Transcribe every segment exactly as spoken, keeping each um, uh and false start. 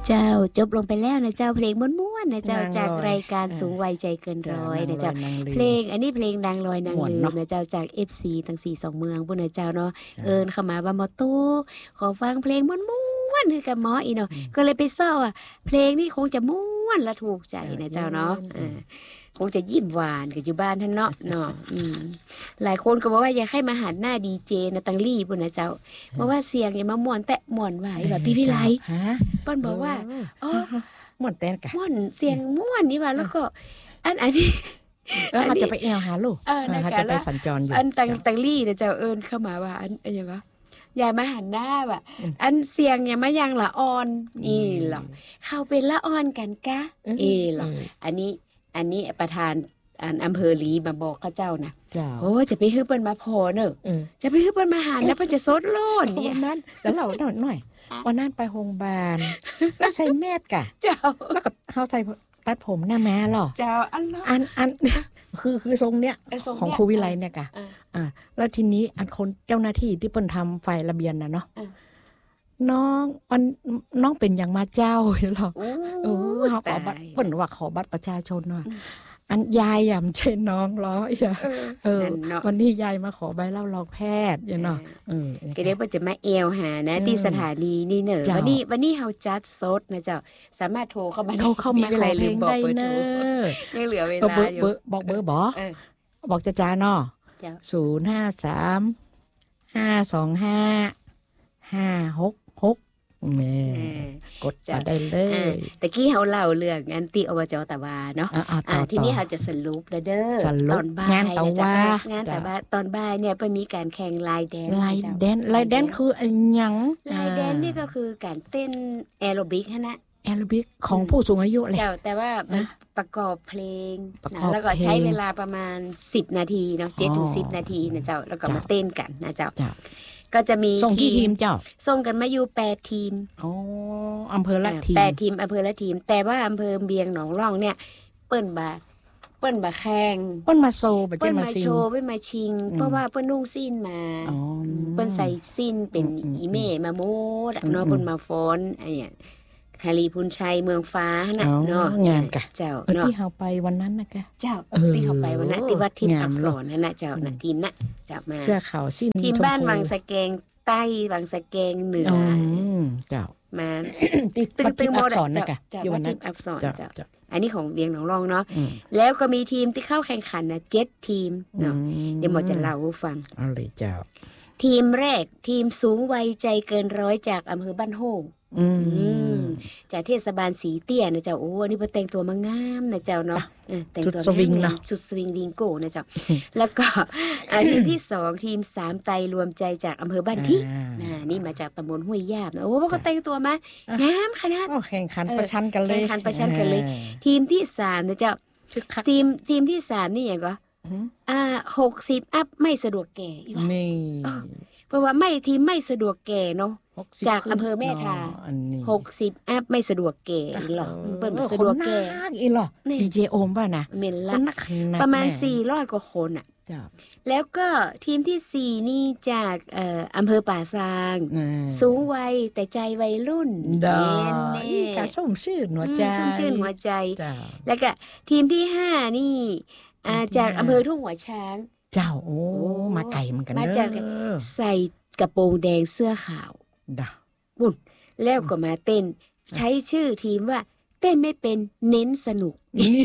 เจ้าจบลงไปแล้วนะเจ้าเพลงม้วนๆนะเจ้าจากรายการสูงวัยใจเกินร้อยนะเจ้าเพลงอันนี้เพลงนางลอยนางลืมนะเจ้าจาก เอฟ ซี ทั้งสี่ สองเมืองพุ่นนะเจ้าเนาะเอิ้นเข้ามาว่าหมอตู้ขอฟังเพลงม้วนๆคือกับหมออีเนาะก็เลยไปซ้ออ่ะเพลงนี้คงจะม้วนและถูกใจนะเจ้าเนาะเออคงจะยิ้มหวานกับอยู่บ้านท่านเนาะเนาะอืมหลายคนก็บอกว่าอยากให้มาหันหน้าดีเจนะตังลี่พุ่นนะเจ้าเพราะว่าเสียงอย่ามาม่วนแตะม่วนไหวแบบพี่วิไลเปิ้นบอกว่าอ๋อม่วนแต้นกะม่วนเสียงม่วนนี่ว่าแล้วก็อันอันนี้แล้วเขาจะไปแอวหาลูกเขาจะไปสัญจรอยู่อันตังตังลี่นะเจ้าเอิ้นเข้ามาว่าอันอันยังก็อย่ามาหันหน้าว่ะอันเสียงอย่ามายังละอ่อนอีหรอกเข้าเป็นละอ่อนกันกะเอหรอกอันนี้อันนี้ประธานอันอำเภอลีมาบอกเขาเจ้านะโอ้จะไปฮื้อเปิ้นมาพอเนอะจะไปฮื้อเปิ้นมาหาแล้วเปิ้นจะซดโลดเนี่ยนั้นแล้วเราหน่อยวันนั้นไปโรงพยาบาลแล้วใส่แมสกะเจ้าแล้วก็เฮาใส่ตัดผมหน้าแม่หรอเจ้าอันอันอันคือคือทรงเนี้ยของครูวิไลเนี่ยกะอ่าแล้วทีนี้อันคนเจ้าหน้าที่ที่เปิ้นทำไฟระเบียนน่ะเนาะน้องอันน้องเป็นอย่างมาเจ้าหรอเออเฮาขอบัตรเปิ้นว่าขอบัตรประชาชนหน่อยอันยายอ่ะไม่ใช่น้องล้ออย่าเออวันนี้ยายมาขอใบรับรองแพทย์อย่างเนาะเออก็เดี๋ยวเปิ้นจะมาเอวหานะที่สถานีนี่เนอะวันนี้วันนี้เฮาจัดสดนะเจ้าสามารถโทรเข้ามาโทรเข้ามาขอเพลงได้เนอะยังเหลือเวลาอยู่บอกเบอร์บ่บอกจ้าๆเนาะศูนย์ ห้า สาม ห้า สอง ห้า ห้า หก หกแม่กดมาได้เลยตะกี้เฮาเล่าเรื่องอันติอบจตะวาเนาะอ่าทีนี้เฮาจะสรุปแล้วเด้อตอนบ่ายงานตะวางานตะวาตอนบ่ายเนี่ยเปิ้นมีการแข่งลายแดนลายแดนลายแดนคืออันหยังลายแดนนี่ก็คือการเต้นแอโรบิกฮะนะแอโรบิกของผู้สูงอายุแหละเจ้าแต่ว่ามันประกอบเพลงนะแล้วก็ใช้เวลาประมาณสิบนาทีเนาะ เจ็ดถึงสิบ นาทีนะเจ้าแล้วก็มาเต้นกันนะเจ้าก็จะมีส่งทีมเจ้าส่งกันมาอยู่แปดทีมอ๋ออำเภอละทีมแปดทีมอำเภอละทีมแต่ว่าอำเภอเบียงหนองร่องเนี่ยเปิ้นบ่เปิ้นบ่แข่งเปิ้นมาโชว์เปิ้นมาโชว์เปิ้นมาชิงเพราะว่าเปิ้นนุ่งสิ้นมาเปิ้นใส่สิ้นเป็นอีเม่มาโมดเนาะเปิ้นมาฟ้อนไอ้เนี่ยคาลีพุนชัยเมืองฟ้าน่ะเนาะงานกะเจ้าเนาะที่เฮาไปวันนั้นน่ะกะเจ้าที่เฮาไปวันนั้นที่วัดทิพย์อักษรนั่นน่ะเจ้าน่ะทีมน่ะจับมาเสื้อขาวสิ้นทีมบ้านวังสะแกงใต้วังสะแกงเหนือเจ้ามาติดตึ้งๆอักษรน่ะกะอยู่วันนั้นอักษรเจ้าอันนี้ของเวียงหนองรองเนาะแล้วก็มีทีมที่เข้าแข่งขันน่ะเจ็ดทีมเนาะเดี๋ยวหมอจะเล่าให้ฟังเอาเลยเจ้าทีมแรกทีมสูงวัยใจเกินร้อยจากอำเภอบ้านโฮงอืมจากเทศบาลสีเตี้ยนะเจ้าโอ้นี่บ่แต่งตัวมางามนะเจ้าเนาะเออแต่งตัวสวิงนะชุดสวิงวิงโก้นะเจ้าแล้วก็ทีมที่สองทีมสามไตรวมใจจากอำเภอบ้านที่น่ะนี่มาจากตำบลห้วยยาบโอ้ก็แต่งตัวมางามขนาดโอ้แข่งขันประชันกันเลยแข่งขันประชันกันเลยทีมที่สามนะเจ้าทีมทีมที่สามนี่หยังก็อ่าหกสิบอัพไม่สะดวกแก่นี่เพราะว่าไม่ทีมไม่สะดวกแก่เนาะจากอำเภอแม่ทาหกสิบอัพไม่สะดวกแก่อีหรอเปิ้นบ่สะดวกแก่อีหรอดีเจโอมป่ะนะแม่นละประมาณสี่ร้อยกว่าคนอ่ะแล้วก็ทีมที่สี่นี่จากเอ่ออำเภอป่าซางสูงวัยแต่ใจวัยรุ่นแน่ๆกะส้มชื่นหัวใจชุ่มชื่นหัวใจแล้วก็ทีมที่ห้านี่อ่าจากอำเภอทุ่งหัวช้างเจ้าโอ้มาไกลเหมือนกันเด้อมาจากใส่กระโปรงแดงเสื้อขาวดาบุ่นแล้วก็มาเต้นใช้ชื่อทีมว่าเต้นไม่เป็นเน้นสนุก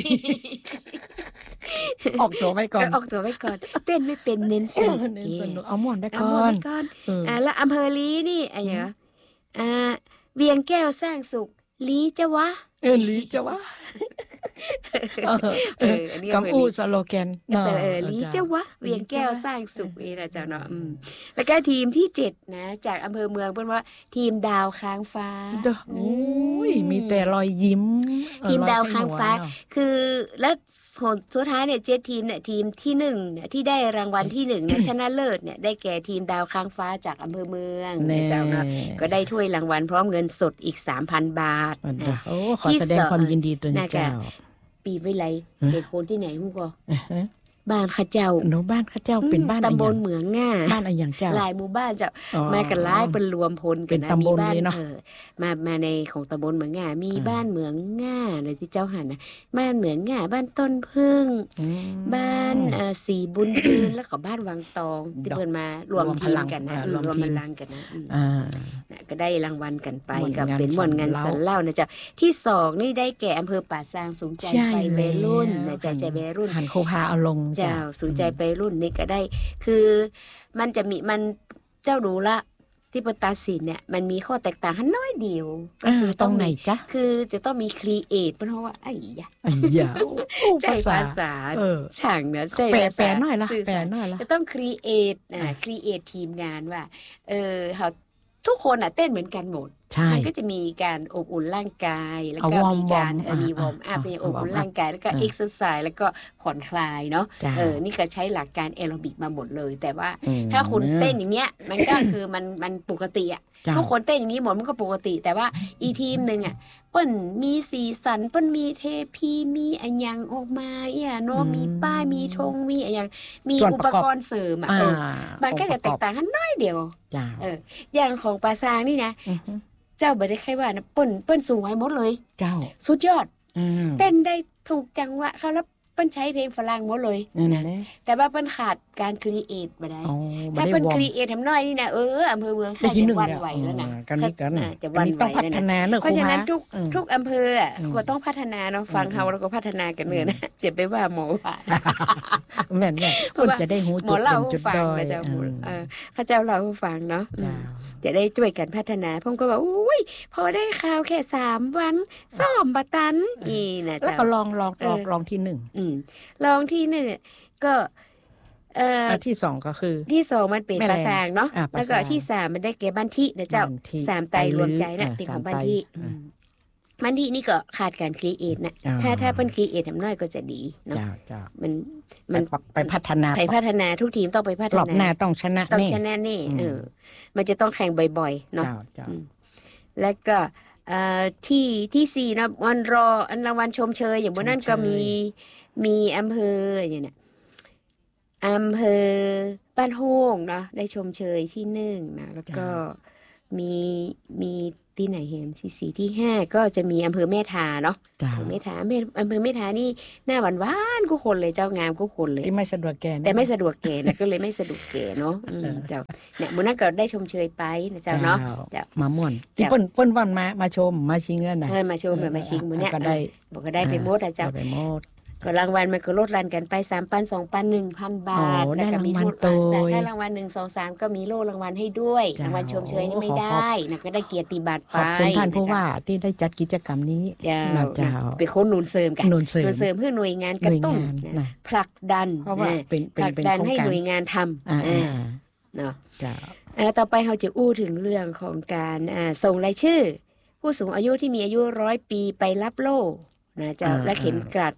ออกตัวไว้ก่อนออกตัวไว้ก่อนเต้นไม่เป็นเน้นสนุกเน้นสนุกเอาม่วนได้ก่อนอ่าแล้วอำเภอลีนี่อะไรเหรออ่าเวียงแก้วสร้างสุขลีจะวะเออลีจะวะเอออันนี้กำอูสโลแกนเออลีจะวะเวียงแก้วสร้างสุขนี่นะเจ้าเนาะแล้วก็ทีมที่เจ็ดนะจากอำเภอเมืองเพิ่นว่าทีมดาวค้างฟ้าโอ้ยมีแต่รอยยิ้มทีมดาวค้างฟ้าคือแล้วสุดท้ายเนี่ยเจ็ดทีมเนี่ยทีมที่หนึ่งเนี่ยที่ได้รางวัลที่หนึ่งเนี่ยชนะเลิศเนี่ยได้แก่ทีมดาวค้างฟ้าจากอำเภอเมืองนะเจ้าเนาะก็ได้ถ้วยรางวัลพร้อมเงินสดอีก สามพัน บาทโอ้ขอแสดงความยินดีด้วยเจ้าปีวิไลเป็นคนที่ไหนฮู้บ่บ้านข้าเจ้าเนาะบ้านข้าเจ้าเป็นบ้านตำบลเหมืองง่าบ้านอะไรอย่างเจ้าหลายหมู่บ้านเจ้ามากันหลายเป็นรวมพลกันนะมีบ้านเออมามาในของตำบลเหมืองง่ามีบ้านเหมืองง่าในที่เจ้าหันนะบ้านเหมืองง่าบ้านต้นพึ่งบ้านเอ่อสีบุญยืนแล้วก็บ้านวังตองที่เพิ่นมารวมทีมกันนะรวมพลังกันนะอ่าก็ได้รางวัลกันไปกับเป็นม่วนงานสันเล่านะเจ้าที่สองนี่ได้แก่อำเภอป่าซางสูงใจไปวัยรุ่นนะใจใจวัยรุ่นหันโคพาเอาลงเจ้าสูงใจไปรุ่นนี่ก็ได้คือมันจะมีมันเจ้าดูละที่ปตัดสินเนี่ยมันมีข้อแตกต่างน้อยเดียวก็คือตรงไหนจ๊ะคือจะต้องมีครีเอทเพราะว่าไอ้ยะไอ้ยะใช้ภาษาช่างเนี่ยใช้แปลแปลหน่อยละแปลหน่อยละจะต้องครีเอทอ่าครีเอททีมงานว่าเออเฮาทุกคนอ่ะเต้นเหมือนกันหมดมันก็จะมีการอบอุ่นร่างกายแล้วก็มีการมีวอร์มอัพมีอบอุ่นร่างกายแล้วก็เอ็กซ์เซอร์ไซส์แล้วก็ผ่อนคลายเนาะเออนี่ก็ใช้หลักการแอโรบิกมาหมดเลยแต่ว่าถ้าคุณเต้นอย่างเงี้ยมันก็คือมันมันปกติอ่ะทุกคนเต้นอย่างนี้หมดมันก็ปกติแต่ว่าอีทีมนึงอ่ะเปิ้นมีสีสันเปิ้นมีเทพีมีอันยังออกมาอ่ะเนาะมีป้ายมีธงมีอันยังมีอุปกรณ์เสริมอ่ะมันก็จะแตกต่างกันน้อยเดียวเอออย่างของปลาซางนี่นะเจ้าบ่ได้ใครว่านะเปิ้นเปิ้นสูงไว้หมดเลยเจ้าสุดยอดเต้นได้ถูกจังหวะเขาแล้วเปิ้นใช้เพลงฝรั่งหมดเลยนะแต่ว่าเปิ้นขาดการครีเอทบ่ได้ถ้าเปิ้นครีเอททำน้อยนี่นะเอออำเภอเมืองค่ะจะวันไหวแล้วนะกันนี่กันจะวันไหวแล้วนะเพราะฉะนั้นทุกทุกอำเภออ่ะก็ต้องพัฒนาเนาะฟังเฮาแล้วก็พัฒนากันเนื้อนะอย่าไปว่าหมอว่าแม่นๆคนจะได้หูจุดเป็นจุดด้อยเออเขาเจ้าเราฟังเนาะจะได้ช่วยกันพัฒนาผมก็บอกอุ้ยพอได้ข่าวแค่สามวันซ่อมบะตันอีนะแล้วก็ลองลองลองลองที่หนึ่งอืมลองที่หนึ่งก็เอ่อที่สองก็คือที่สองมันเป็นปลาซางเนาะแล้วก็ที่สามมันได้แก่บ้านที่นะเจ้าสามไตรวมใจนะติของบ้านที่บ้านที่นี่ก็ขาดการครีเอทนะถ้าถ้าเป็นครีเอททำน้อยก็จะดีเนาะมันมันไปพัฒนาไปพัฒนาทุกทีมต้องไปพัฒนารอบหน้าต้องชนะต้องชนะนี่เออมันจะต้องแข่งบ่อยๆเนาะแล้วก็ที่ที่สี่นะวันรออันรางวัลชมเชยอย่างบนนั้นก็มีมีอำเภออย่างเนี้ยอำเภอบ้านโฮงเนาะได้ชมเชยที่หนึ่งนะแล้วก็มีมีที่ไหนเห็นสี่สี่ที่ห้าก็จะมีอำเภอแม่ทาเนาะแม่ทาแม่อำเภอแม่ทานี่หน้าหวานหวานกูคนเลยเจ้างามกูคนเลยที่ไม่สะดวกแก่แต่ไม่สะดวกแก่นะก็เลยไม่สะดวกแก่เนาะเจ้าเนี่ยบุญนักก็ได้ชมเชยไปนะเจ้าเนาะมาม่วนที่เปิ้นเปิ้นวันมามาชมมาชิงเงินนะมาชมมาชิงบุญเนี่ยก็ได้บอกก็ได้ไปหมดนะเจ้าไปหมดก็รางวัลมันก็ลดรันกันไป สามพัน สองพัน หนึ่งพัน บาทแล้วก็มีโล่ถ้ารางวัลหนึ่ง สอง สามก็มีโล่รางวัลให้ด้วยรางวัลชมเชยนี่ไม่ได้นะก็ได้เกียรติบัตรไปขอบคุณท่านผู้ว่าที่ได้จัดกิจกรรมนี้นะเจ้าเป็นคนหนุนเสริมกันหนุนเสริมเพื่อหน่วยงานกระตุ้นผลักดันผลักดันให้หน่วยงานทำเนาะต่อไปเราจะอู้ถึงเรื่องของการส่งรายชื่อผู้สูงอายุที่มีอายุร้อยปีไปรับโล่นะเจ้าและเข็มกลัด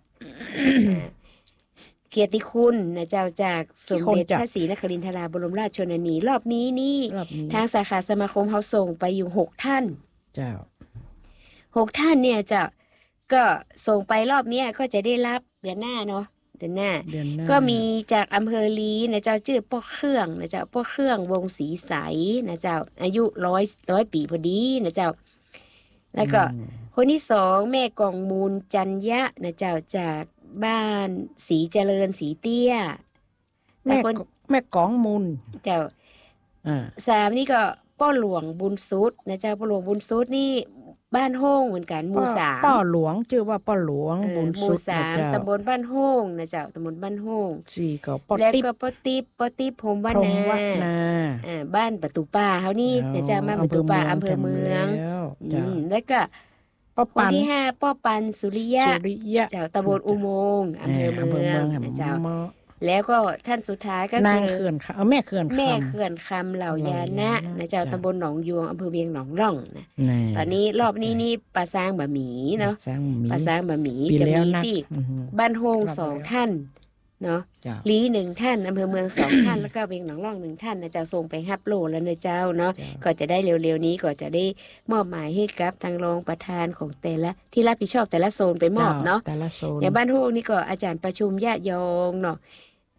เกียรติคุณนะเจ้าจากสมเด็จพระศรีนครินทราบรมราชชนนีรอบนี้นี่ทางสาขาสมาคมเขาส่งไปอยู่หกท่านเจ้าหกท่านเนี่ยเจ้าก็ส่งไปรอบนี้ก็จะได้รับเดือนหน้าเนาะเดือนหน้าก็มีจากอำเภอลีนะเจ้าชื่อป้อเครื่องนะเจ้าป้อเครื่องวงศรีใสนะเจ้าอายุร้อยร้อยปีพอดีนะเจ้าแล้วก็คนที่สองแม่กองมูลจันยะนะเจ้าจากบ้านสีเจริญสีเตี้ยแม่แม่กองมูลเจ้าสามนี่ก็ป้อหลวงบุญสุดนะเจ้าป้อหลวงบุญสุดนี่บ้านห้องเหมือนกันหมู่สามป้อหลวงชื่อว่าป้อหลวงบุญสุดนะเจ้าตำบลบ้านห้องนะเจ้าตำบลบ้านห้องสี่ก็ป้อติ๊บแล้วก็ป้อติ๊บป้อติ๊บพรหมวนาอ่าบ้านประตูป่าเฮานี่นะเจ้าบ้านประตูป่าอำเภอเมืองแล้วก็คนที่ห้าป้อปันสุริยะเจ้าตำบลอุโมงค์อำเภอเมืองนะเจ้าแล้วก็ท่านสุดท้ายก็คือนางเขื่อนคำแม่เขื่อนคำแม่เขื่อนคำเหล่ายานะนะเจ้าตำบลหนองยวงอำเภอเวียงหนองร่องนะตอนนี้รอบนี้นี่ปลาซางบะหมี่เนาะปลาซางบะหมี่จะมีที่บ้านโฮงสองท่านเนาะลีหนึ่งท่านอำเภอเมืองสองท่านแล้วก็เวียงหนองร่องหนึ่งท่านนะเจ้าส่งไปฮับโลแล้วนะเจ้าเนาะก็จะได้เร็วๆนี้ก็จะได้มอบหมายให้กับทางรองประธานของแต่ละที่รับผิดชอบแต่ละโซนไปมอบเนาะแต่ละโซนอย่างบ้านโฮงนี่ก็อาจารย์ประชุมญาติยองเนาะ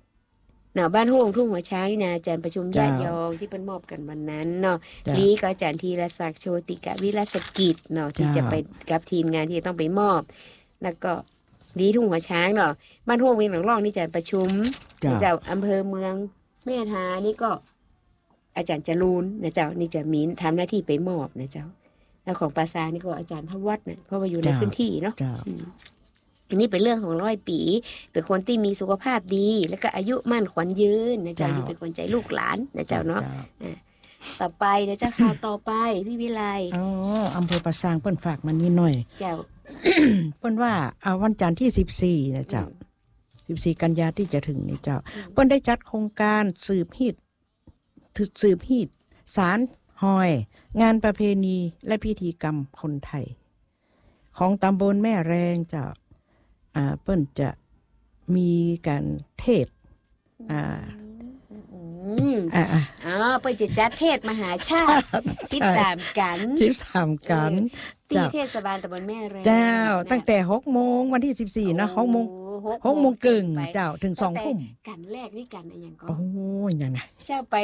เนาะบ้านห้วงทุ่งหัวช้างนี่นะอาจารย์ประชุมญาติโยมที่เพิ่นมอบกันวันนั้นเนาะลีก็อาจารย์ธีรศักดิ์โชติกะวิราชกิจเนาะที่จะไปกับทีมงานที่ต้องไปมอบแล้วก็ลีทุ่งหัวช้างเนาะบ้านห้วงเวียงหนองร่องนี่อาจารย์ประชุมเจ้าอำเภอเมืองแม่ทานี่ก็อาจารย์จรูนนะเจ้านี่จะมีทำหน้าที่ไปมอบนะเจ้าแล้วของปราสาทนี่ก็อาจารย์ทวัฒน์นะเพราะว่าอยู่ในพื้นที่เนาะอันนี้เป็นเรื่องของร้อยปีเป็นคนที่มีสุขภาพดีแล้วก็อายุมั่นขวัญยืนนะเจ้านี่เป็นคนใจลูกหลานนะเจ้าเนาะต่อไปนะเจ้าข่าวต่อไปพี่วิไลอ๋ออำเภอปราสาทเปิ้นฝากมันนี่หน่อยเจ้าเปิ้นว่าเอาวันจันทร์ที่สิบสี่นะเจ้าสิบสี่กันยาที่จะถึงนี่เจ้าเปิ้นได้จัดโครงการสืบฮีดสืบฮีดสารหอยงานประเพณีและพิธีกรรมคนไทยของตำบลแม่แรงเจ้าอ่าเปิ้นจะมีการเทศอ่าอ่าอ๋อเปิ้นจะจัดเทศมหาชาติสิบสามกันสิบสามกันที่เทศบาลตำบลแม่แรงเจ้าตั้งแต่หกโมงวันที่สิบสี่เนาะหกโมงหกโมงครึ่งเจ้าถึงสองทุ่มกันแรกนี่กันอะไรอย่างก็โอ้ยยังไงเจ้าไป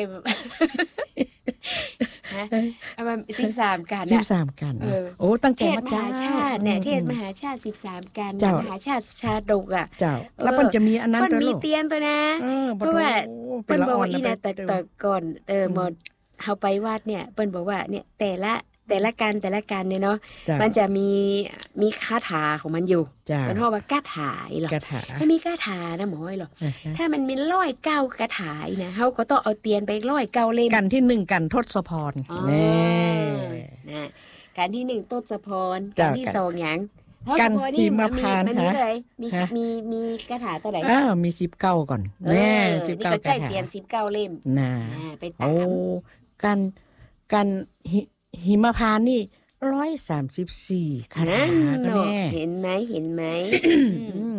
ฮะเอามาสิบสามกันสิบสามกันโอ้ตั้งแต่มหาชาติเนี่ยเทศมหาชาติสิบสามกันมหาชาติชาดกอ่ะเจ้าแล้วเปิ้นจะมีอันนั้นตัวลูกเปิ้นมีเตียนตัวนะเพราะว่าเปิ้นบอกว่าอีน่ะแต่แต่ก่อนเออหมดเฮาไปวัดเนี่ยเปิ้นบอกว่าเนี่ยแต่ละแต่ละการแต่ละการเนี่ยเนาะมันจะมีมีคาถาของมันอยู่มันเรียกว่าคาถาหรอถ้ามีคาถานะหมอหรอถ้ามันมีร้อยเก้าคาถานะเฮาก็ต้องเอาเตียนไปร้อยเก้าเล่มกันที่หนึ่งกันทศพรนี่นะการที่หนึ่งทศพรการที่สองหยังกันหิมพานต์ฮะมีมีมีคาถาตัวไหนอ้าวมีสิบเก้าก่อนแน่สิบเก้าคาถานี่ก็ใจเตียนสิบเก้าเล่มน่ะไปตามโอ้กันกันหิมพานต์นี่ร้อยสามสิบสี่คาถาแม่เห็นไหมเห็นไหม